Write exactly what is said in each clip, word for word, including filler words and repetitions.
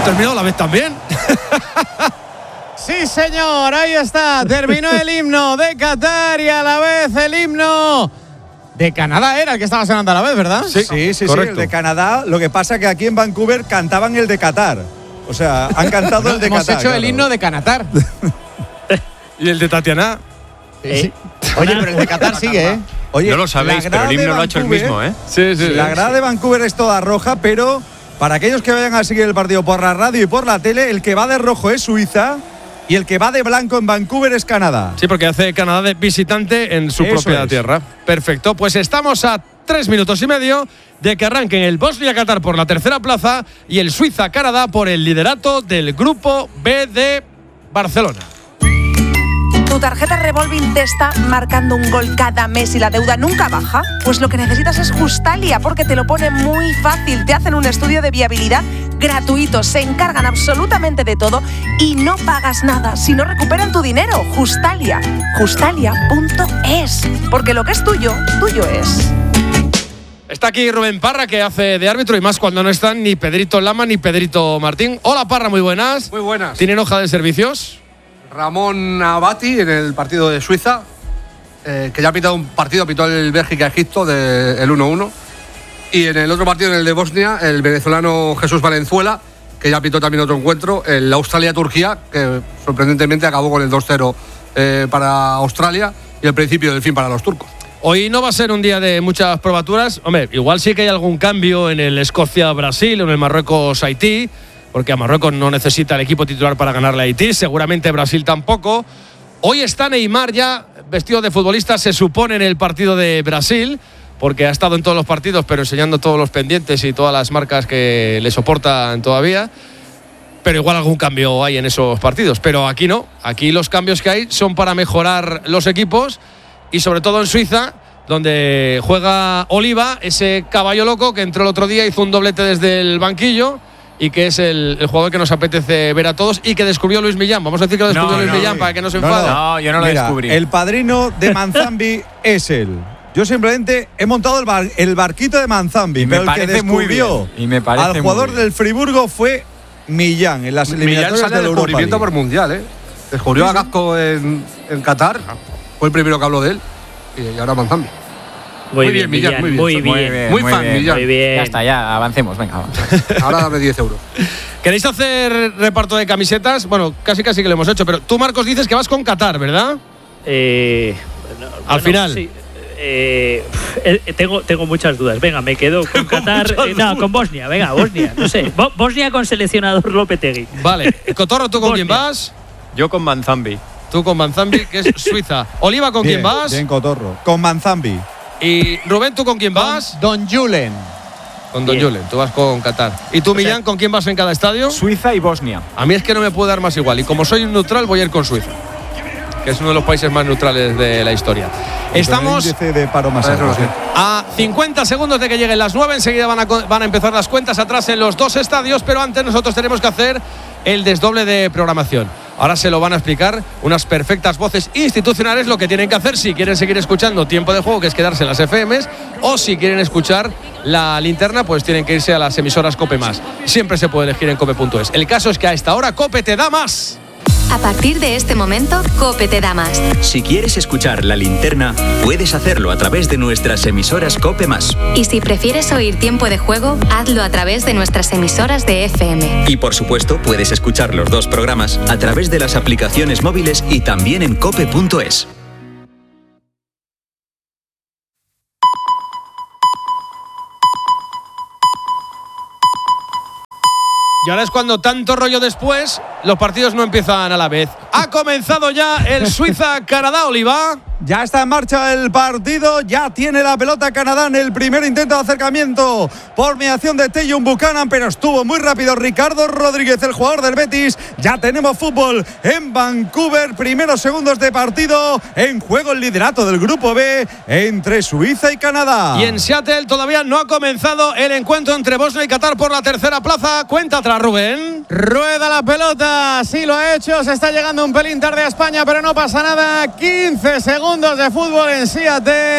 terminado la vez también. Sí, señor, ahí está. Terminó el himno de Qatar y a la vez el himno de Canadá era el que estaba sonando a la vez, ¿verdad? Sí, sí, sí, sí, el de Canadá. Lo que pasa es que aquí en Vancouver cantaban el de Qatar. O sea, han cantado no, el de hemos Qatar. Hemos hecho claro. el himno de Canatar. ¿Y el de Tatiana? Eh, Oye, pero el de Qatar sigue, ¿eh? Oye, no lo sabéis, pero el himno lo ha hecho el mismo, ¿eh? Sí, sí. La sí, grada sí. de Vancouver es toda roja, pero para aquellos que vayan a seguir el partido por la radio y por la tele, el que va de rojo es Suiza y el que va de blanco en Vancouver es Canadá. Sí, porque hace Canadá de visitante en su Eso propia es. tierra. Perfecto, pues estamos a tres minutos y medio de que arranquen el Bosnia-Qatar por la tercera plaza y el Suiza-Canadá por el liderato del Grupo B de Barcelona. ¿Tu tarjeta Revolving te está marcando un gol cada mes y la deuda nunca baja? Pues lo que necesitas es Justalia, porque te lo pone muy fácil. Te hacen un estudio de viabilidad gratuito, se encargan absolutamente de todo y no pagas nada si no recuperan tu dinero. Justalia, justalia punto es, porque lo que es tuyo, tuyo es. Está aquí Rubén Parra, que hace de árbitro, y más cuando no están ni Pedrito Lama ni Pedrito Martín. Hola, Parra, muy buenas. Muy buenas. ¿Tienen hoja de servicios? Ramón Abati en el partido de Suiza, eh, que ya ha pitado un partido, pitó el Bélgica-Egipto del uno uno. Y en el otro partido, en el de Bosnia, el venezolano Jesús Valenzuela, que ya pitó también otro encuentro, el Australia-Turquía, que sorprendentemente acabó con el dos cero eh, para Australia y el principio del fin para los turcos. Hoy no va a ser un día de muchas probaturas. Hombre, igual sí que hay algún cambio en el Escocia-Brasil o en el Marruecos-Haití, porque a Marruecos no necesita el equipo titular para ganarle a Haití, seguramente Brasil tampoco. Hoy está Neymar ya vestido de futbolista, se supone, en el partido de Brasil, porque ha estado en todos los partidos, pero enseñando todos los pendientes y todas las marcas que le soportan todavía. Pero igual algún cambio hay en esos partidos. Pero aquí no, aquí los cambios que hay son para mejorar los equipos y sobre todo en Suiza, donde juega Oliva, ese caballo loco que entró el otro día, hizo un doblete desde el banquillo y que es el, el jugador que nos apetece ver a todos y que descubrió Luis Millán. Vamos a decir que lo descubrió No, Luis no, Millán no, para que no se no, enfade. No, yo no lo Mira, descubrí. el padrino de Manzambi es él. Yo simplemente he montado el, bar, el barquito de Manzambi, Y me pero el que parece muy descubrió bien, y me parece al muy jugador bien. del Friburgo fue Millán en las Millán eliminatorias sale de de la Europa descubrimiento League. por mundial, ¿eh? Descubrió a Gasco en, en Qatar, fue el primero que habló de él, y ahora Manzambi. Muy, Muy bien, bien, Millán, Millán, muy bien. muy Muy bien. bien, Muy muy fan, bien. Millán. Muy bien. Ya está, ya avancemos, venga. Va. Ahora dame diez euros. ¿Queréis hacer reparto de camisetas? Bueno, casi casi que lo hemos hecho, pero tú, Marcos, dices que vas con Qatar, ¿verdad? Eh, no, Al bueno, final. sí. Eh, eh, tengo, tengo muchas dudas. Venga, me quedo con Qatar. Eh, no, con Bosnia. Venga, Bosnia. No sé. Bo- Bosnia con seleccionador Lopetegui. Vale. Cotorro, ¿tú con quién Bosnia. vas? Yo con Manzambi. Tú con Manzambi, que es Suiza. Oliva, ¿con Bien, quién vas? Bien, Cotorro. Con Manzambi. Y Rubén, ¿tú con quién vas? Don Julen. Con Don Bien. Julen, tú vas con Qatar. ¿Y tú, Millán, con quién vas en cada estadio? Suiza y Bosnia. A mí es que no me puede dar más igual. Y como soy un neutral, voy a ir con Suiza, que es uno de los países más neutrales de la historia. Estamos Con el índice de paro más Eso alto, lo sí. sé. a cincuenta segundos de que lleguen las nueve. Enseguida van a, co- van a empezar las cuentas atrás en los dos estadios, pero antes nosotros tenemos que hacer el desdoble de programación. Ahora se lo van a explicar unas perfectas voces institucionales lo que tienen que hacer si quieren seguir escuchando Tiempo de Juego, que es quedarse en las F Ms, o si quieren escuchar la linterna, pues tienen que irse a las emisoras COPE más. Siempre se puede elegir en cope punto es. El caso es que a esta hora COPE te da más. A partir de este momento, COPE te da más. Si quieres escuchar La Linterna, puedes hacerlo a través de nuestras emisoras COPE más. Y si prefieres oír Tiempo de Juego, hazlo a través de nuestras emisoras de F M. Y por supuesto, puedes escuchar los dos programas a través de las aplicaciones móviles y también en cope punto es. Y ahora es cuando, tanto rollo después, los partidos no empiezan a la vez. Ha comenzado ya el Suiza-Canadá, Oliva. Ya está en marcha el partido, ya tiene la pelota Canadá en el primer intento de acercamiento por mediación de Tajon Buchanan, pero estuvo muy rápido Ricardo Rodríguez, el jugador del Betis. Ya tenemos fútbol en Vancouver, primeros segundos de partido, en juego el liderato del grupo B entre Suiza y Canadá. Y en Seattle todavía no ha comenzado el encuentro entre Bosnia y Qatar por la tercera plaza. Cuenta atrás, Rubén. Rueda la pelota, sí lo ha hecho, se está llegando un pelín tarde a España, pero no pasa nada. quince segundos de fútbol en Seattle.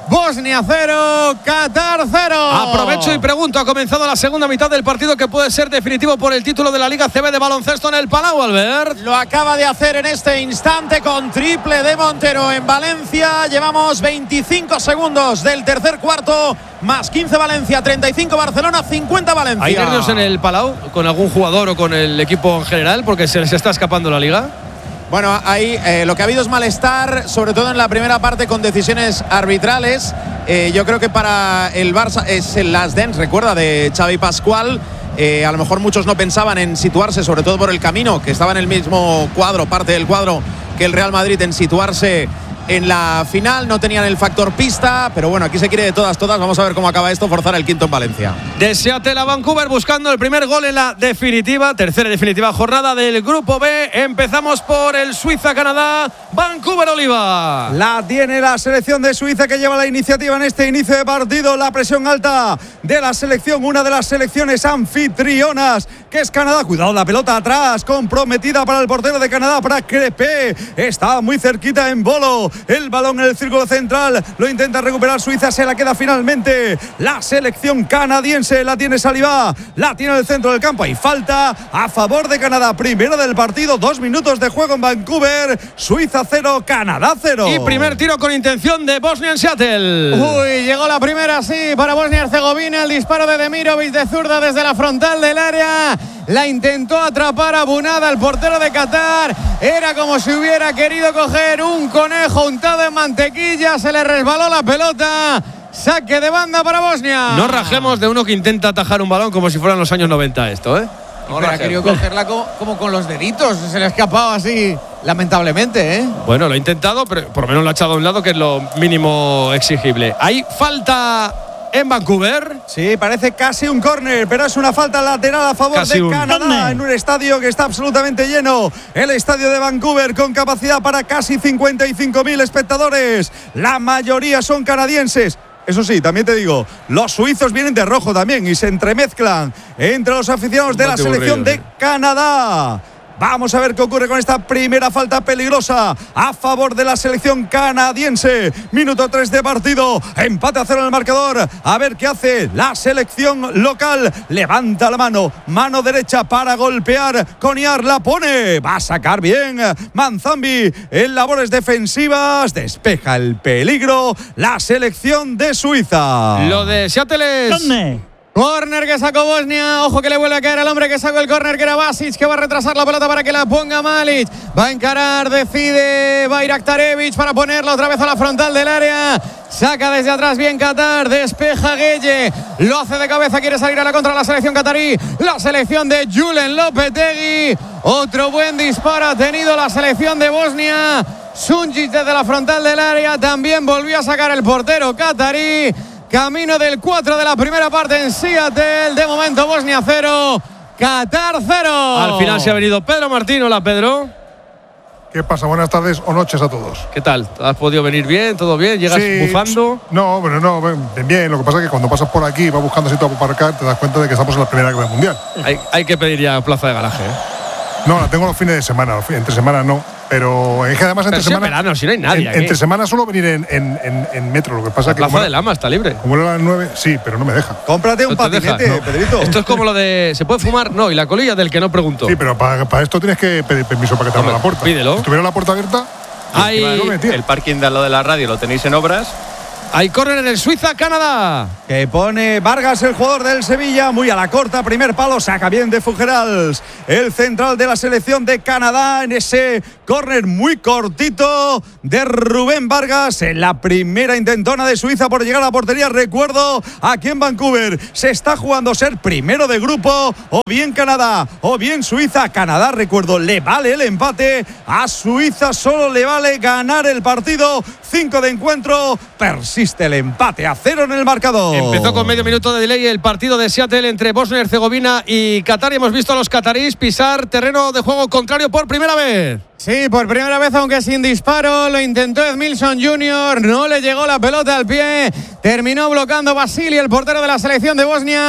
Bosnia cero, Qatar cero. Aprovecho y pregunto, ha comenzado la segunda mitad del partido que puede ser definitivo por el título de la Liga C B de baloncesto en el Palau, Albert. Lo acaba de hacer en este instante con triple de Montero en Valencia. Llevamos veinticinco segundos del tercer cuarto, más quince Valencia, treinta y cinco Barcelona, cincuenta Valencia. ¿Hay nervios en el Palau con algún jugador o con el equipo en general porque se les está escapando la Liga? Bueno, ahí eh, lo que ha habido es malestar, sobre todo en la primera parte con decisiones arbitrales. Eh, yo creo que para el Barça es el last dance, recuerda, de Xavi Pascual. Eh, a lo mejor muchos no pensaban en situarse, sobre todo por el camino, que estaba en el mismo cuadro, parte del cuadro que el Real Madrid, en situarse en la final. No tenían el factor pista, pero bueno, aquí se quiere de todas, todas. Vamos a ver cómo acaba esto, forzar el quinto en Valencia. De Seattle a Vancouver buscando el primer gol en la definitiva, tercera y definitiva jornada del Grupo B. Empezamos por el Suiza-Canadá, Vancouver-Oliva. La tiene la selección de Suiza, que lleva la iniciativa en este inicio de partido. La presión alta de la selección, una de las selecciones anfitrionas, que es Canadá. Cuidado, la pelota atrás, comprometida para el portero de Canadá, para Crepé. Está muy cerquita en Bolo. El balón en el círculo central, lo intenta recuperar Suiza, se la queda finalmente la selección canadiense. La tiene Saliba, la tiene en el centro del campo. Hay falta a favor de Canadá. Primero del partido, dos minutos de juego en Vancouver. Suiza cero, Canadá cero. Y primer tiro con intención de Bosnia en Seattle. Uy, llegó la primera, sí, para Bosnia-Herzegovina. El disparo de Demirovic de zurda desde la frontal del área. La intentó atrapar a Bunada, el portero de Qatar. Era como si hubiera querido coger un conejo untado en mantequilla. Se le resbaló la pelota. Saque de banda para Bosnia. No rajemos de uno que intenta atajar un balón como si fueran los años noventa esto, ¿eh? No, ha querido cogerla como, como con los deditos. Se le ha escapado así, lamentablemente, ¿eh? Bueno, lo ha intentado, pero por lo menos lo ha echado a un lado, que es lo mínimo exigible. Hay falta en Vancouver. Sí, parece casi un córner, pero es una falta lateral a favor casi de un... Canadá en un estadio que está absolutamente lleno. El estadio de Vancouver, con capacidad para casi cincuenta y cinco mil espectadores. La mayoría son canadienses. Eso sí, también te digo, los suizos vienen de rojo también y se entremezclan entre los aficionados de la selección de Canadá. Vamos a ver qué ocurre con esta primera falta peligrosa a favor de la selección canadiense. Minuto tres de partido, empate a cero en el marcador. A ver qué hace la selección local. Levanta la mano, mano derecha para golpear. Coniar la pone, va a sacar bien Manzambi en labores defensivas. Despeja el peligro la selección de Suiza. Lo de Seattle es... ¿Dónde? Córner que sacó Bosnia. Ojo que le vuelve a caer al hombre que sacó el córner, que era Basic, que va a retrasar la pelota para que la ponga Malic. Va a encarar, decide Bayraktarevic para ponerla otra vez a la frontal del área. Saca desde atrás bien Qatar, despeja Gueye, lo hace de cabeza, quiere salir a la contra la selección qatarí, la selección de Julen Lopetegui. Otro buen disparo ha tenido la selección de Bosnia. Sunjic desde la frontal del área, también volvió a sacar el portero qatarí. Camino del cuatro de la primera parte en Seattle. De momento Bosnia cero, Qatar cero. Al final se ha venido Pedro Martín. Hola, Pedro. ¿Qué pasa? Buenas tardes o noches a todos. ¿Qué tal? ¿Has podido venir bien? ¿Todo bien? ¿Llegas sí, bufando? No, pero no, bien, bien. Lo que pasa es que cuando pasas por aquí y vas buscando sitio para aparcar, te das cuenta de que estamos en la Primera Guerra Mundial. Hay, hay que pedir ya plaza de garaje, ¿eh? No, la tengo los fines de semana. Entre semana no. Pero es que además entre semana. Verano, si no hay nadie. En, entre semana suelo venir en, en, en, en metro. Lo que pasa la es que. Plaza de Lama está libre. Como era las nueve, sí, pero no me deja. Cómprate un no patinete, no. Pedrito. Esto es como lo de. ¿Se puede fumar? No, y la colilla del que no preguntó. Sí, pero para, para esto tienes que pedir permiso para que te abra la puerta. Pídelo. Si tuviera la puerta abierta. Hay el parking de al lado de la radio lo tenéis en obras. Hay córner en el Suiza-Canadá. Que pone Vargas, el jugador del Sevilla, muy a la corta. Primer palo, saca bien de Fugerals. El central de la selección de Canadá en ese córner muy cortito de Rubén Vargas. En la primera intentona de Suiza por llegar a la portería. Recuerdo, aquí en Vancouver se está jugando ser primero de grupo. O bien Canadá, o bien Suiza. Canadá, recuerdo, le vale el empate. A Suiza solo le vale ganar el partido. Cinco de encuentro. Persiste el empate a cero en el marcador. Empezó con medio minuto de delay el partido de Seattle entre Bosnia y Herzegovina y Qatar. Y hemos visto a los cataríes pisar terreno de juego contrario por primera vez. Sí, por primera vez, aunque sin disparo. Lo intentó Edmilson junior No le llegó la pelota al pie. Terminó bloqueando Vasili, el portero de la selección de Bosnia,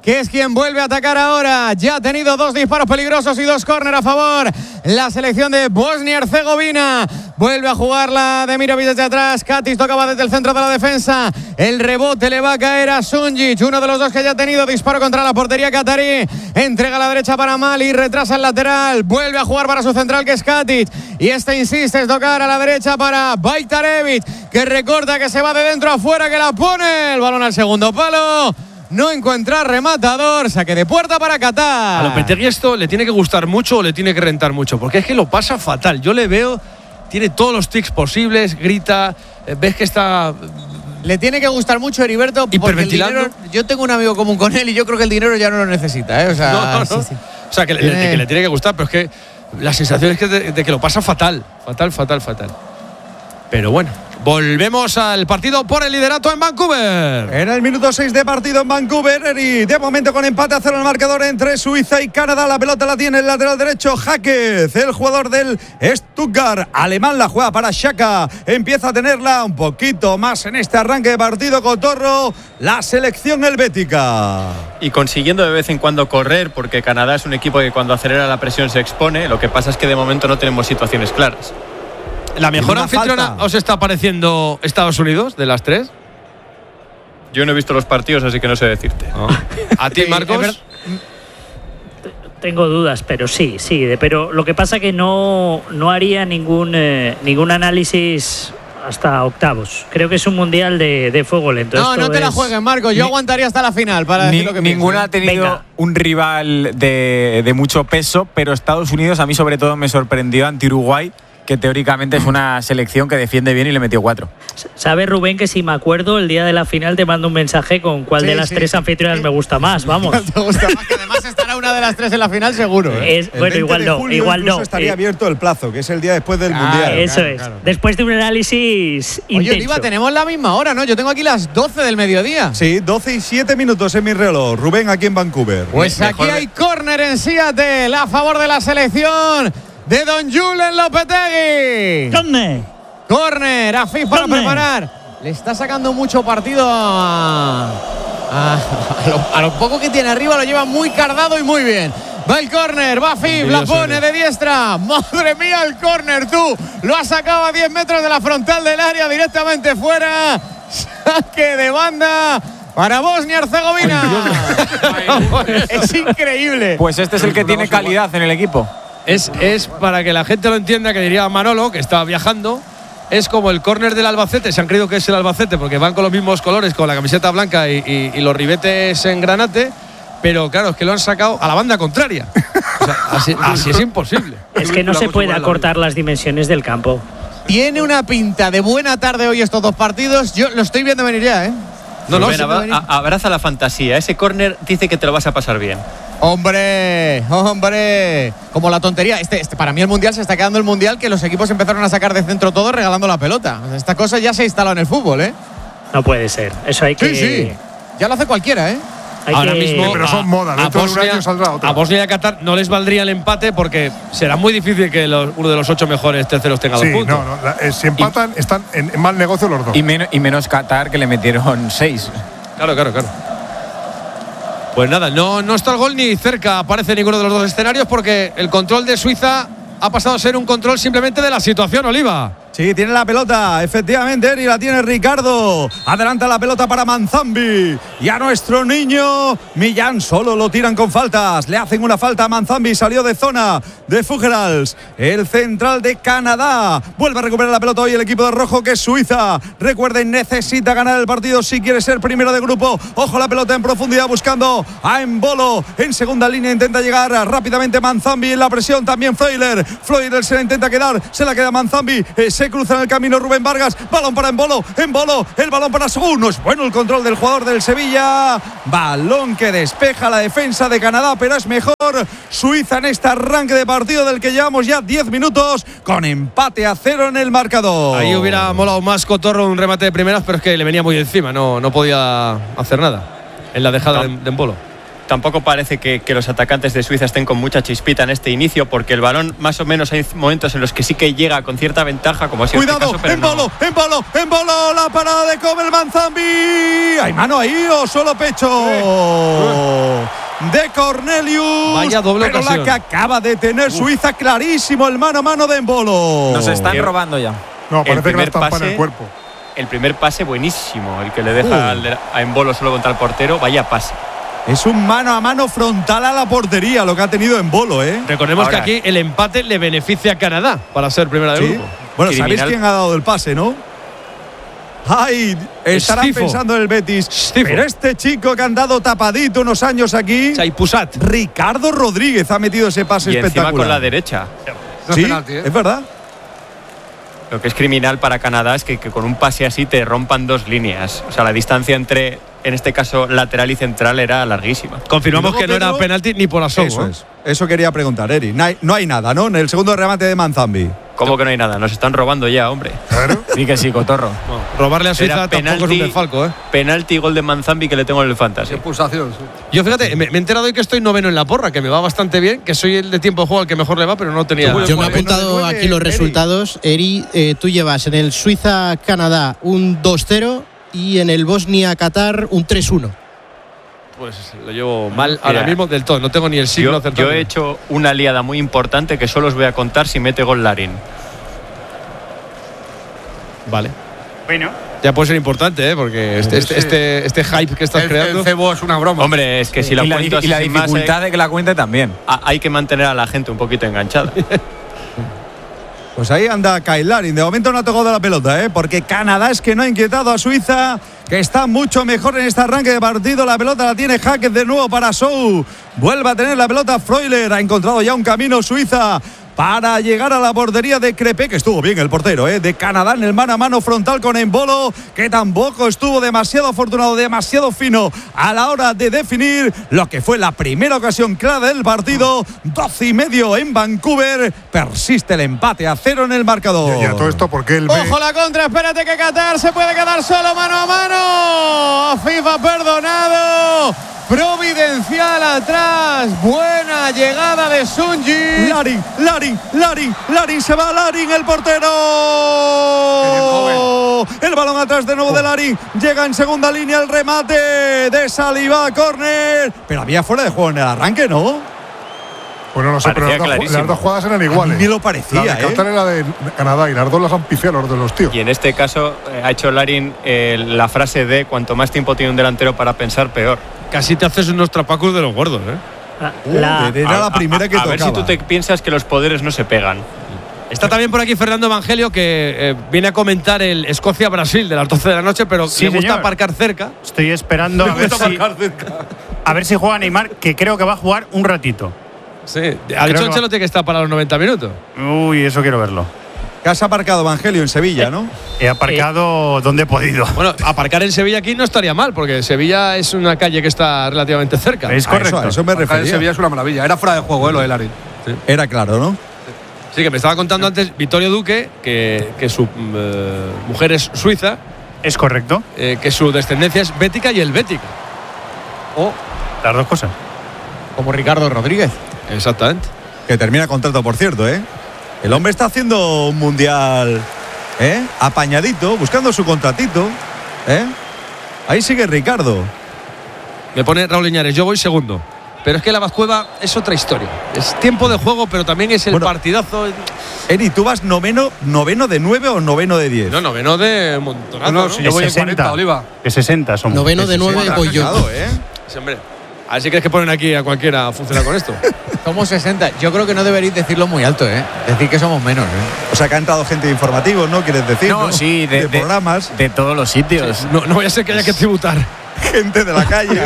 que es quien vuelve a atacar ahora. Ya ha tenido dos disparos peligrosos y dos córner a favor. La selección de Bosnia-Herzegovina vuelve a jugarla de Mirovic desde atrás. Katic tocaba desde el centro de la defensa. El rebote le va a caer a Sunjic, uno de los dos que ya ha tenido disparo contra la portería catarí. Entrega a la derecha para Mali, retrasa el lateral. Vuelve a jugar para su central, que es Katic. Y este insiste en tocar a la derecha para Bajtarevic, que recorta, que se va de dentro a fuera, que la pone. El balón al segundo palo. No encuentra rematador, saque de puerta para Qatar. A Lopetegui esto le tiene que gustar mucho o le tiene que rentar mucho, porque es que lo pasa fatal. Yo le veo, tiene todos los tics posibles, grita, ves que está... Le tiene que gustar mucho Heriberto, porque el dinero, yo tengo un amigo común con él y yo creo que el dinero ya no lo necesita, ¿eh? O sea, no, no, no. Sí, sí. O sea que, le, que le tiene que gustar, pero es que la sensación es que de, de que lo pasa fatal, fatal, fatal, fatal. Pero bueno, volvemos al partido por el liderato en Vancouver. En el minuto seis de partido en Vancouver, y de momento con empate a cero el marcador entre Suiza y Canadá. La pelota la tiene el lateral derecho Jaquez, el jugador del Stuttgart alemán. La juega para Xhaka, empieza a tenerla un poquito más en este arranque de partido. Cotorro, la selección helvética. Y consiguiendo de vez en cuando correr, porque Canadá es un equipo que cuando acelera la presión se expone. Lo que pasa es que de momento no tenemos situaciones claras. ¿La mejor anfitriona falta. os está pareciendo Estados Unidos de las tres? Yo no he visto los partidos, así que no sé decirte. No. ¿A ti, Marcos? Tengo dudas, pero sí, sí. Pero lo que pasa que no, no haría ningún, eh, ningún análisis hasta octavos. Creo que es un mundial de, de fuego lento. No, Esto no te es... la juegues, Marcos. Yo Ni, aguantaría hasta la final para ni, decir lo que Ninguna pienso, ¿eh? ha tenido Venga. un rival de, de mucho peso, pero Estados Unidos a mí sobre todo me sorprendió ante Uruguay, que teóricamente es una selección que defiende bien y le metió cuatro. ¿Sabes, Rubén, que si me acuerdo el día de la final te mando un mensaje con cuál sí, de las sí, tres anfitrionas sí. me gusta más? Vamos. ¿Te gusta más? Que además estará una de las tres en la final seguro. ¿eh? Es, bueno, igual no, igual no. Estaría eh. abierto el plazo, que es el día después del claro, Mundial. Eso claro, es. Claro. Después de un análisis Oye, intenso. Oliva, tenemos la misma hora, ¿no? Yo tengo aquí las doce del mediodía. Sí, doce y siete minutos en mi reloj. Rubén, aquí en Vancouver. Pues aquí de... hay córner en Seattle a favor de la selección de Don Julen Lopetegui. ¿Dónde? Córner, Afif para ¿Dónde? preparar. Le está sacando mucho partido a, a, a, lo, a lo poco que tiene arriba, lo lleva muy cardado y muy bien. Va el córner, va Afif, la pone de diestra. Madre mía, el córner, tú. Lo ha sacado a diez metros de la frontal del área, directamente fuera. Saque de banda para Bosnia-Herzegovina. Es increíble. Pues este es el que tiene calidad en el equipo. Es, es para que la gente lo entienda, que diría Manolo, que está viajando, es como el córner del Albacete. Se han creído que es el Albacete porque van con los mismos colores, con la camiseta blanca y, y, y los ribetes en granate, pero claro, es que lo han sacado a la banda contraria. O sea, así, así es imposible. Es que no se puede acortar las dimensiones del campo. Tiene una pinta de buena tarde hoy estos dos partidos. Yo lo estoy viendo venir ya, ¿eh? No, no, Rubén, va, a, abraza la fantasía. Ese córner dice que te lo vas a pasar bien. ¡Hombre! ¡Hombre! Como la tontería. Este, este, para mí el Mundial se está quedando el Mundial que los equipos empezaron a sacar de centro todo regalando la pelota. Esta cosa ya se ha instalado en el fútbol, ¿eh? No puede ser. Eso hay que... Sí, sí. Ya lo hace cualquiera, ¿eh? Hay Ahora que... mismo, pero son modas. Dentro de un año saldrá otro. A Bosnia y a Qatar no les valdría el empate porque será muy difícil que los, uno de los ocho mejores terceros tenga sí, dos puntos. No, no, la, eh, si empatan, y, están en, en mal negocio los dos. Y, men y menos Qatar, que le metieron seis. Claro, claro, claro. Pues nada, no, no está el gol ni cerca aparece ninguno de los dos escenarios porque el control de Suiza ha pasado a ser un control simplemente de la situación, Oliva. Sí, tiene la pelota, efectivamente, y la tiene Ricardo. Adelanta la pelota para Manzambi. Y a nuestro niño Millán solo lo tiran con faltas. Le hacen una falta a Manzambi, salió de zona de Fuggerals, el central de Canadá. Vuelve a recuperar la pelota hoy el equipo de rojo, que es Suiza. Recuerden, necesita ganar el partido si quiere ser primero de grupo. Ojo, la pelota en profundidad buscando a Embolo. En segunda línea intenta llegar rápidamente Manzambi en la presión. También Freuler. Freuler se la intenta quedar, se la queda Manzambi. Eh, se cruza en el camino Rubén Vargas. Balón para Embolo. Embolo. El balón para Sogún. No es bueno el control del jugador del Sevilla. Balón que despeja la defensa de Canadá, pero es mejor Suiza en este arranque de partido del que llevamos ya diez minutos con empate a cero en el marcador. Ahí hubiera molado más Cotorro un remate de primeras, pero es que le venía muy encima. No, no podía hacer nada en la dejada de, de Embolo. tampoco parece que, que los atacantes de Suiza estén con mucha chispita en este inicio, porque el balón más o menos hay momentos en los que sí que llega con cierta ventaja, como ha sido Cuidado, este caso, pero en no. bolo, en bolo, en bolo, la parada de Kobel Manzambi. ¿Hay mano ahí o solo pecho? De Cornelius. Vaya doble pero ocasión. la que acaba de tener Suiza, clarísimo el mano a mano de Embolo. Nos están Qué- robando ya. No, El parece que la primer estampa en pase- el cuerpo. El primer pase buenísimo, el que le deja Uh. al de- a Embolo solo contra el portero, vaya pase. Es un mano a mano frontal a la portería lo que ha tenido Embolo, ¿eh? Recordemos Ahora- que aquí el empate le beneficia a Canadá para ser primera de Sí. grupo. Bueno, Criminal. sabéis quién ha dado el pase, ¿no? Ay, estarán Stifo. pensando en el Betis. Stifo. Pero este chico que han dado tapadito unos años aquí, Chaipusat. Ricardo Rodríguez ha metido ese pase Y encima espectacular. con la derecha. No es Sí, penalti, ¿eh? es verdad. Lo que es criminal para Canadá es que, que con un pase así te rompan dos líneas. O sea, la distancia entre, en este caso, lateral y central era larguísima. Confirmamos Y luego, que no era Pedro, penalti ni por asomo. Eso ¿eh? es. Eso quería preguntar, Eri. No hay, no hay nada, ¿no? En el segundo remate de Manzambi. ¿Cómo que no hay nada? Nos están robando ya, hombre. Sí que sí, cotorro. No, robarle a Suiza Era tampoco es un penalti. desfalco, ¿eh? Penalti y gol de Manzambi que le tengo en el fantasy. Expulsación, sí. Yo fíjate, me, me he enterado hoy que estoy noveno en la porra, que me va bastante bien, que soy el de tiempo de juego al que mejor le va, pero no tenía. Yo Yo me he Bueno, apuntado nueve, aquí los Eri. resultados. Eri, eh, tú llevas en el Suiza-Canadá un dos cero y en el Bosnia-Qatar un tres uno. Pues lo llevo mal ahora Mira, mismo del todo. No tengo ni el signo Yo, acertado. yo he hecho una liada muy importante que solo os voy a contar si mete gol Larin. Vale. Bueno. Ya puede ser importante, ¿eh? Porque este, este, Sí. este, este hype que estás El, creando. el cebo es una broma. Hombre, es que si y la la, cuento así y la sin más, dificultad eh, de que la cuente también. a- hay que mantener a la gente un poquito enganchada. Pues ahí anda Kyle Larin. De momento no ha tocado la pelota, ¿eh? Porque Canadá es que no ha inquietado a Suiza, que está mucho mejor en este arranque de partido. La pelota la tiene Hackett de nuevo para Sou. Vuelve a tener la pelota Freuler. Ha encontrado ya un camino Suiza para llegar a la portería de Crepé, que estuvo bien el portero, ¿eh? De Canadá en el mano a mano frontal con Embolo, que tampoco estuvo demasiado afortunado, demasiado fino a la hora de definir lo que fue la primera ocasión clara del partido. doce y medio en Vancouver. Persiste el empate a cero en el marcador. Y a todo esto, porque él ve. Ojo la contra, espérate que Qatar se puede quedar solo mano a mano. FIFA perdonado. Providencial atrás. Buena llegada de Sunji. Larin, Larin, Larin, Larin se va, Larin, el portero. El balón atrás de nuevo de Larin. Llega en segunda línea el remate de Saliba, córner. Pero había fuera de juego en el arranque, ¿no? Pues no lo sé, pero Parecía las dos, clarísimo. las dos jugadas eran iguales. A mí me lo parecía, La de ¿eh? Qatar y la de Canadá, y las dos las han pifiado los de los tíos. Y en este caso eh, ha hecho Larin eh, la frase de cuanto más tiempo tiene un delantero para pensar, peor. Casi te haces unos trapacos de los gordos, ¿eh? Ah, Uh, la- era la A- primera a- que a ver si tocaba. tú te piensas que los poderes no se pegan. Está también por aquí Fernando Evangelio, que eh, viene a comentar el Escocia-Brasil de las doce de la noche, pero Sí, le gusta señor. aparcar cerca. Estoy esperando a ver, si, a ver si juega Neymar, que creo que va a jugar un ratito. Sí. Ha Creo dicho que va- Ancelotti que está para los noventa minutos. Uy, eso quiero verlo. Que has aparcado Evangelio en Sevilla, ¿no? He aparcado donde he podido. Bueno, aparcar en Sevilla aquí no estaría mal, porque Sevilla es una calle que está relativamente cerca. Es A correcto. eso, a eso me Acá en refería. Sevilla es una maravilla. Era fuera de juego, ¿eh? Lo de Larin. Era claro, ¿no? Sí, que me estaba contando antes Vittorio Duque, que, que su eh, mujer es suiza, Es correcto. eh, que su descendencia es bética y helvética. O Las dos cosas. como Ricardo Rodríguez. Exactamente. Que termina contrato, por cierto, ¿eh? El hombre está haciendo un mundial, ¿eh? Apañadito, buscando su contratito, ¿eh? Ahí sigue Ricardo. Me pone Raúl Iñárez, yo voy segundo. Pero es que la Bazcueva es otra historia. Es tiempo de juego, pero también es el Bueno. partidazo. Eri, ¿tú vas noveno, noveno de nueve o noveno de diez? No, noveno de montonazo, No, ¿no? si yo voy en cuarenta, Oliva. De sesenta somos. Noveno de nueve voy yo. Cuidado, ¿eh? Sí, hombre. A ver si crees que ponen aquí a cualquiera a funcionar con esto. Somos sesenta. Yo creo que no deberéis decirlo muy alto, ¿eh? Decir que somos menos, ¿eh? O sea, que ha entrado gente de informativos, ¿no? ¿Quieres decir? No, sí, de, de, de- programas. de todos los sitios. No, no voy a ser que haya que tributar. Gente de la calle.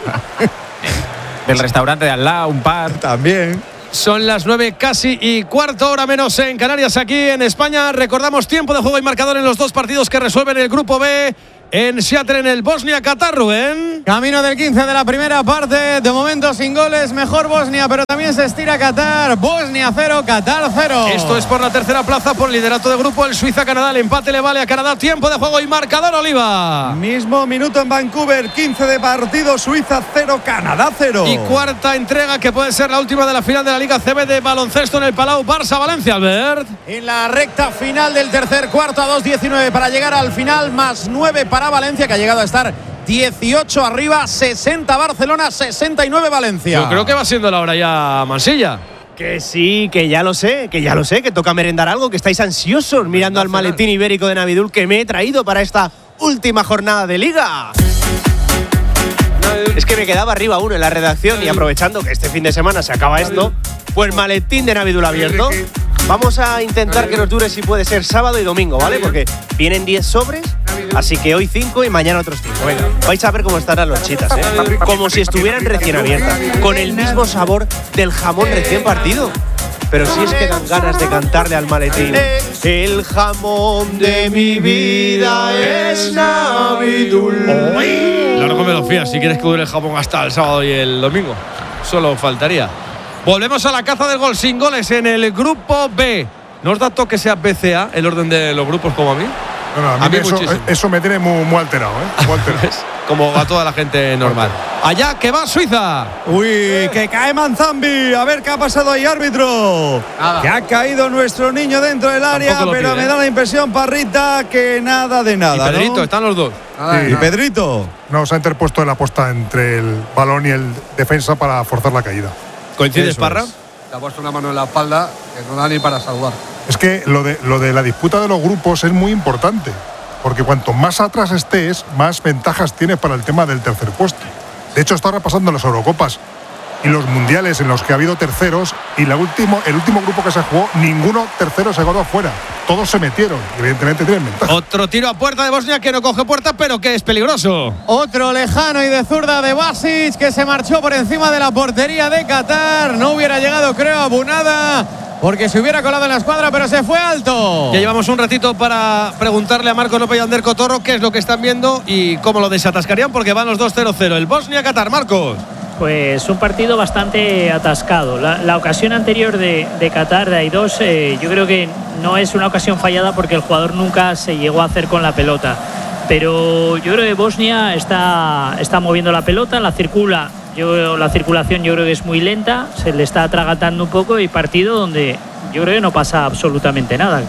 Del restaurante de al lado, un par. También. Son las nueve casi y cuarto, hora menos en Canarias, aquí en España. Recordamos tiempo de juego y marcador en los dos partidos que resuelven el grupo B. en Seattle, en el Bosnia-Qatar, Rubén. Camino del quince de la primera parte. De momento sin goles. Mejor Bosnia, pero también se estira Qatar. Bosnia cero, Qatar cero. Esto es por la tercera plaza, por liderato de grupo. El Suiza-Canadá. El empate le vale a Canadá. Tiempo de juego y marcador, Oliva. Mismo minuto en Vancouver. quince de partido. Suiza cero, Canadá cero. Y cuarta entrega que puede ser la última de la final de la Liga C B de baloncesto en el Palau. Barça-Valencia, Albert. En la recta final del tercer cuarto, a dos diecinueve para llegar al final, más nueve para Valencia, que ha llegado a estar dieciocho arriba. Sesenta Barcelona, sesenta y nueve Valencia. Yo creo que va siendo la hora ya, Mansilla. Que sí, que ya lo sé, que ya lo sé, que toca merendar algo, que estáis ansiosos mirando al maletín ibérico de Navidul que me he traído para esta última jornada de Liga. Es que me quedaba arriba uno en la redacción y aprovechando que este fin de semana se acaba esto, pues maletín de Navidul abierto. Vamos a intentar que nos dure, si puede ser, sábado y domingo, ¿vale? Porque vienen diez sobres, así que hoy cinco y mañana otros cinco. Venga, vais a ver cómo estarán las chitas, ¿eh? Como si estuvieran recién abiertas, con el mismo sabor del jamón recién partido. Pero si es que dan ganas de cantarle al maletín. El jamón de mi vida es Navidul. Largo me lo fías si quieres que dure el jamón hasta el sábado y el domingo. Solo faltaría. Volvemos a la caza del gol sin goles en el grupo B. ¿No os da toque sea B C A el orden de los grupos como a mí? No, no, a mí, a mí eso, eso me tiene muy, muy alterado, ¿eh? Muy alterado. Como a toda la gente normal. Allá que va Suiza. Uy, que cae Manzambi. A ver qué ha pasado ahí, árbitro. Nada. Que ha caído nuestro niño dentro del área, pero pide, me da ¿eh? la impresión, Parrita, que nada de nada. Y Pedrito, ¿no? Están los dos. Nada, sí. ¿Y Pedrito? No, se ha interpuesto en la posta entre el balón y el defensa para forzar la caída. ¿Coincides, Parra? Es. Te ha puesto una mano en la espalda que no da ni para saludar. Es que lo de, lo de la disputa de los grupos es muy importante, porque cuanto más atrás estés, más ventajas tienes para el tema del tercer puesto. De hecho, está repasando las Eurocopas y los mundiales en los que ha habido terceros, y la último, el último grupo que se jugó, ninguno tercero se quedó afuera. Todos se metieron, evidentemente tienen ventaja. Otro tiro a puerta de Bosnia que no coge puerta, pero que es peligroso. Otro lejano y de zurda de Basic, que se marchó por encima de la portería de Qatar. No hubiera llegado, creo, a Bunada, porque se hubiera colado en la escuadra, pero se fue alto. Ya llevamos un ratito para preguntarle a Marcos López y a Ander Cotorro qué es lo que están viendo y cómo lo desatascarían, porque van los dos cero cero. El Bosnia-Qatar, Marcos. Pues un partido bastante atascado. La, la ocasión anterior de, de Qatar, de Aidós, eh, yo creo que no es una ocasión fallada porque el jugador nunca se llegó a hacer con la pelota. Pero yo creo que Bosnia está, está moviendo la pelota, la circula. Yo, la circulación yo creo que es muy lenta, se le está atragantando un poco, y partido donde yo creo que no pasa absolutamente nada.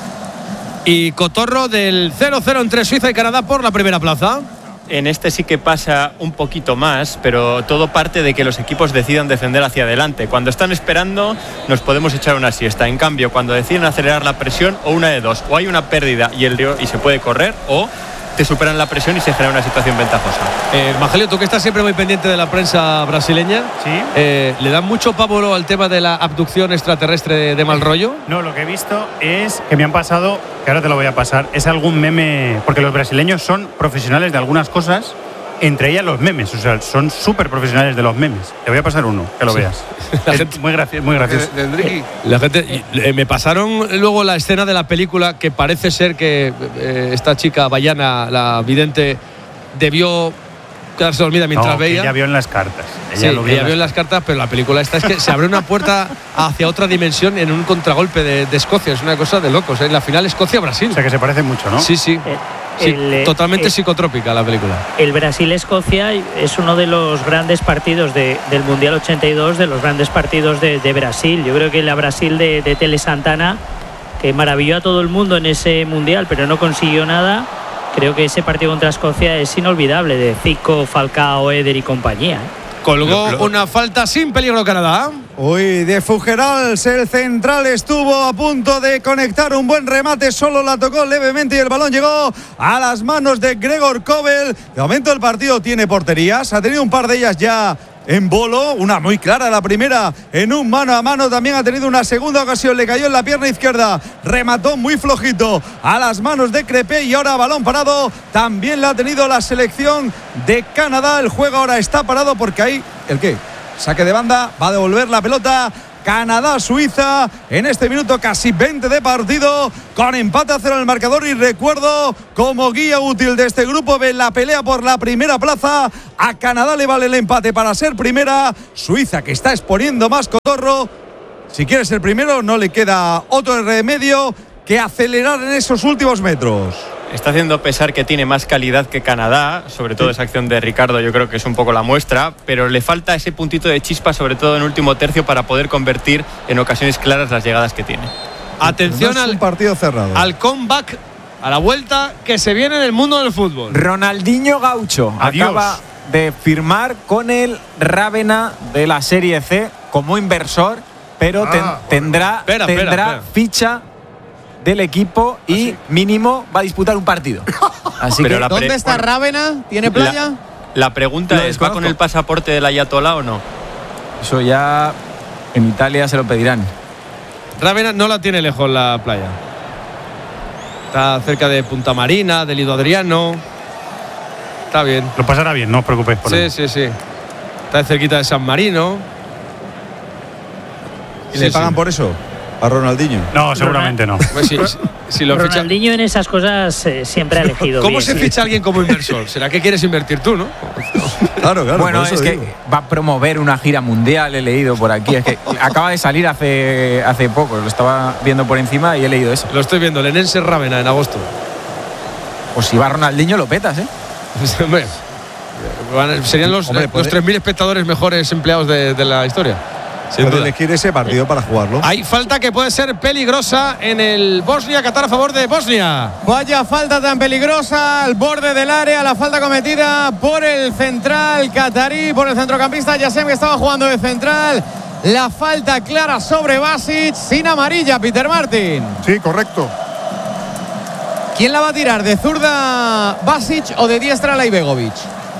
Y Cotorro, del cero cero entre Suiza y Canadá por la primera plaza. En este sí que pasa un poquito más, pero todo parte de que los equipos decidan defender hacia adelante. Cuando están esperando, nos podemos echar una siesta. En cambio, cuando deciden acelerar la presión, o una de dos, o hay una pérdida y, el, y se puede correr, o te superan la presión y se genera una situación ventajosa. Eh, Magelio, tú que estás siempre muy pendiente de la prensa brasileña, ¿sí? eh, ¿le dan mucho pavor al tema de la abducción extraterrestre de, de mal rollo? No, lo que he visto es que me han pasado, que ahora te lo voy a pasar, es algún meme, porque los brasileños son profesionales de algunas cosas, entre ellas los memes, o sea, son súper profesionales de los memes. Te voy a pasar uno, que lo sí. veas. La es gente, muy gracioso. Muy gracioso. De, de la gente, eh, me pasaron luego la escena de la película que parece ser que eh, esta chica Bayana, la vidente, debió quedarse dormida mientras no, veía. Ella vio en las cartas. Ella sí, lo vio, ella en, vio las en las cartas, pero la película esta es que se abre una puerta hacia otra dimensión en un contragolpe de, de Escocia. Es una cosa de locos. En la final Escocia-Brasil. O sea que se parece mucho, ¿no? Sí, sí. Eh. Sí, el, totalmente el, psicotrópica la película. El Brasil-Escocia es uno de los grandes partidos de, del Mundial ochenta y dos, de los grandes partidos de, de Brasil. Yo creo que la Brasil de, de Tele Santana, que maravilló a todo el mundo en ese Mundial, pero no consiguió nada, creo que ese partido contra Escocia es inolvidable, de Zico, Falcao, Eder y compañía. ¿eh? Colgó lo, lo. una falta sin peligro Canadá. Uy, de Fugerals, el central estuvo a punto de conectar un buen remate, solo la tocó levemente y el balón llegó a las manos de Gregor Kobel. De momento el partido tiene porterías, ha tenido un par de ellas ya en bolo, una muy clara, la primera en un mano a mano, también ha tenido una segunda ocasión, le cayó en la pierna izquierda, remató muy flojito a las manos de Crepé y ahora balón parado, también la ha tenido la selección de Canadá. El juego ahora está parado porque ahí, ¿el qué? Saque de banda, va a devolver la pelota Canadá-Suiza en este minuto casi veinte de partido, con empate a cero en el marcador. Y recuerdo, como guía útil de este grupo, ven la pelea por la primera plaza. A Canadá le vale el empate para ser primera. Suiza, que está exponiendo más cotorro, si quiere ser primero no le queda otro remedio que acelerar en esos últimos metros. Está haciendo pesar que tiene más calidad que Canadá, sobre todo esa acción de Ricardo yo creo que es un poco la muestra, pero le falta ese puntito de chispa, sobre todo en último tercio, para poder convertir en ocasiones claras las llegadas que tiene. Atención no es al un partido cerrado. Al comeback, a la vuelta que se viene en el mundo del fútbol. Ronaldinho Gaucho Adiós. acaba de firmar con el Rávena de la Serie C como inversor, pero Ah, ten- bueno. tendrá, Espera, tendrá espera, espera. ficha del equipo y mínimo va a disputar un partido. Así Pero que la pre- ¿Dónde está bueno, Rávena? ¿Tiene playa? La, la pregunta Lo es, ¿va desconozco. con el pasaporte del Ayatolá o no? eso ya en Italia se lo pedirán. Rávena no la tiene lejos la playa. Está cerca de Punta Marina, del Lido Adriano. Está bien. Lo pasará bien, no os preocupéis por Sí, él. sí, sí. Está cerquita de San Marino. ¿Y Sí, le pagan sí. por eso a Ronaldinho? No, seguramente no. Pues sí, si, si lo ficha. Ronaldinho en esas cosas eh, siempre ha elegido ¿Cómo bien. se ficha a alguien como inversor? ¿Será que quieres invertir tú, no? Claro, claro. Bueno, por eso es digo. que va a promover una gira mundial, he leído por aquí. Es que acaba de salir hace, hace poco, lo estaba viendo por encima y he leído eso. Lo estoy viendo, el Enense Rávena en agosto. Pues si va Ronaldinho lo petas, ¿eh? Hombre, van- serían los, Hombre, los puede- tres mil espectadores mejores empleados de, de la historia. Sin Puede duda. elegir ese partido para jugarlo. Hay falta que puede ser peligrosa en el Bosnia-Qatar a favor de Bosnia. Vaya falta tan peligrosa al borde del área, la falta cometida por el central catarí, por el centrocampista Yassem, que estaba jugando de central. La falta clara sobre Basic, sin amarilla, Peter Martin. Sí, correcto. ¿Quién la va a tirar? ¿De zurda Basic o de diestra Laibegovic?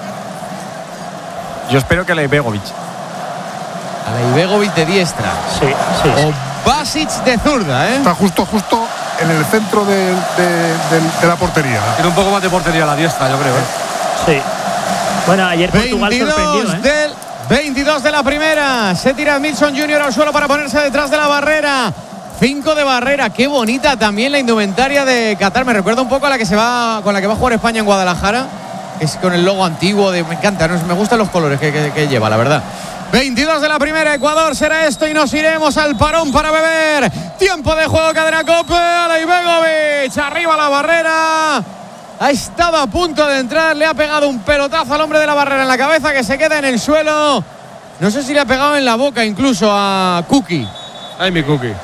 Yo espero que le Begovic. A Laibegovic de diestra. Sí, sí. O Basic de zurda, ¿eh? Está justo, justo en el centro de, de- de- de la portería. Tiene un poco más de portería a la diestra, yo creo. ¿eh? Sí. Bueno, ayer Portugal sorprendió, veintidós ¿eh? del veintidós de la primera. Se tira Milson junior al suelo para ponerse detrás de la barrera. cinco de barrera. Qué bonita también la indumentaria de Qatar. Me recuerda un poco a la que se va con la que va a jugar España en Guadalajara. Es con el logo antiguo. De, me encanta, ¿no? Me gustan los colores que, que- que lleva, la verdad. veintidós de la primera, Ecuador será esto y nos iremos al parón para beber. Tiempo de juego, cadena Cope. Alaibegovic, arriba la barrera. Ha estado a punto de entrar, le ha pegado un pelotazo al hombre de la barrera en la cabeza, que se queda en el suelo. No sé si le ha pegado en la boca incluso a Cookie. Ay, mi cookie.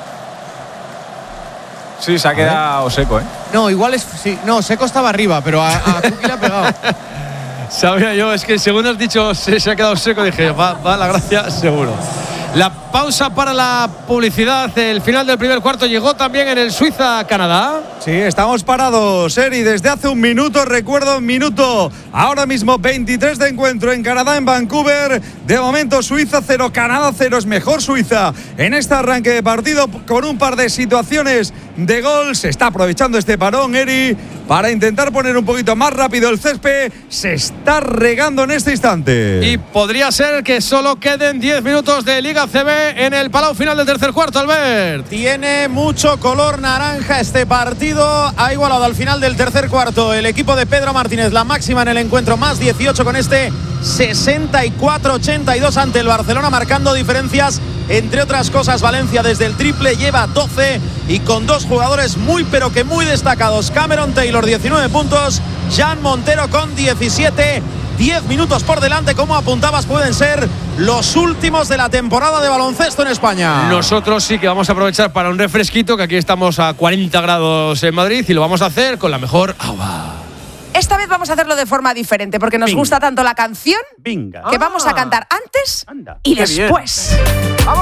Sí, se ha quedado seco, ¿eh? No, igual es. Sí, no, Seco estaba arriba, pero a, a Cookie le ha pegado. Sabía yo, es que según has dicho se, se ha quedado seco, dije, va, va la gracia, seguro. La pausa para la publicidad, el final del primer cuarto llegó también en el Suiza-Canadá. Sí, estamos parados, Eri, desde hace un minuto, recuerdo un minuto. Ahora mismo veintitrés de encuentro en Canadá, en Vancouver. De momento Suiza cero, Canadá cero, es mejor Suiza en este arranque de partido con un par de situaciones de gol. Se está aprovechando este parón, Eri, para intentar poner un poquito más rápido el césped. Se está regando en este instante. Y podría ser que solo queden diez minutos de Liga C B en el Palau final del tercer cuarto, Albert. Tiene mucho color naranja este partido. Ha igualado al final del tercer cuarto el equipo de Pedro Martínez, la máxima en el encuentro, más dieciocho con este sesenta y cuatro ochenta y dos ante el Barcelona, marcando diferencias. Entre otras cosas, Valencia desde el triple lleva doce y con dos jugadores muy pero que muy destacados. Cameron Taylor diecinueve puntos, Jan Montero con diecisiete. diez minutos por delante, como apuntabas, pueden ser los últimos de la temporada de baloncesto en España. Nosotros sí que vamos a aprovechar para un refresquito, que aquí estamos a cuarenta grados en Madrid y lo vamos a hacer con la mejor agua. Esta vez vamos a hacerlo de forma diferente porque nos Venga. gusta tanto la canción Venga. que vamos a cantar antes y Qué bien. después.